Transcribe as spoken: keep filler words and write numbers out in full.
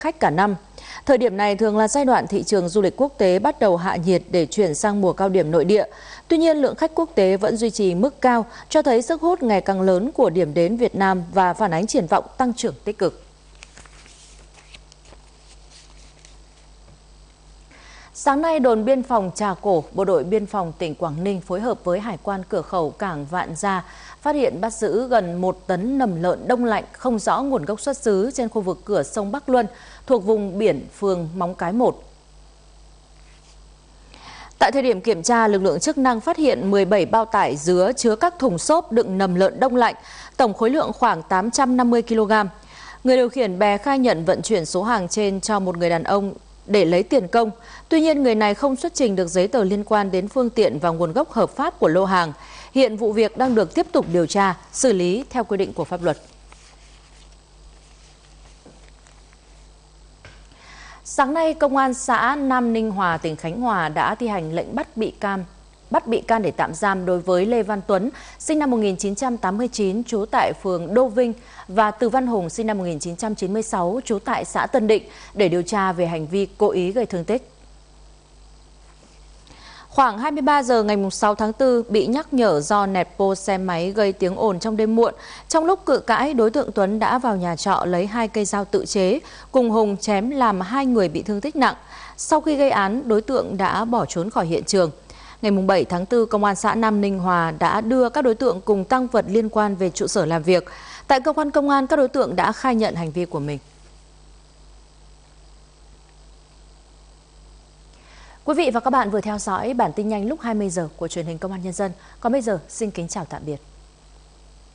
khách cả năm. Thời điểm này thường là giai đoạn thị trường du lịch quốc tế bắt đầu hạ nhiệt để chuyển sang mùa cao điểm nội địa. Tuy nhiên, lượng khách quốc tế vẫn duy trì mức cao, cho thấy sức hút ngày càng lớn của điểm đến Việt Nam và phản ánh triển vọng tăng trưởng tích cực. Sáng nay, đồn biên phòng Trà Cổ, Bộ đội Biên phòng tỉnh Quảng Ninh phối hợp với Hải quan cửa khẩu cảng Vạn Gia phát hiện bắt giữ gần một tấn nầm lợn đông lạnh không rõ nguồn gốc xuất xứ trên khu vực cửa sông Bắc Luân thuộc vùng biển phường Móng Cái một. Tại thời điểm kiểm tra, lực lượng chức năng phát hiện mười bảy bao tải dứa chứa các thùng xốp đựng nầm lợn đông lạnh, tổng khối lượng khoảng tám trăm năm mươi ki lô gam. Người điều khiển bè khai nhận vận chuyển số hàng trên cho một người đàn ông để lấy tiền công. Tuy nhiên, người này không xuất trình được giấy tờ liên quan đến phương tiện và nguồn gốc hợp pháp của lô hàng. Hiện vụ việc đang được tiếp tục điều tra, xử lý theo quy định của pháp luật. Sáng nay, Công an xã Nam Ninh Hòa, tỉnh Khánh Hòa đã thi hành lệnh bắt bị can bắt bị can để tạm giam đối với Lê Văn Tuấn, sinh năm một nghìn chín trăm tám mươi chín, trú tại phường Đô Vinh, và Từ Văn Hùng, sinh năm một nghìn chín trăm chín mươi sáu, trú tại xã Tân Định, để điều tra về hành vi cố ý gây thương tích. Khoảng hai mươi ba giờ ngày sáu tháng tư, bị nhắc nhở do nẹt bô xe máy gây tiếng ồn trong đêm muộn. Trong lúc cự cãi, đối tượng Tuấn đã vào nhà trọ lấy hai cây dao tự chế, cùng Hùng chém làm hai người bị thương tích nặng. Sau khi gây án, đối tượng đã bỏ trốn khỏi hiện trường. Ngày bảy tháng tư, Công an xã Nam Ninh Hòa đã đưa các đối tượng cùng tang vật liên quan về trụ sở làm việc. Tại cơ quan công an, các đối tượng đã khai nhận hành vi của mình. Quý vị và các bạn vừa theo dõi bản tin nhanh lúc hai mươi giờ của truyền hình Công an Nhân dân. Còn bây giờ, xin kính chào tạm biệt.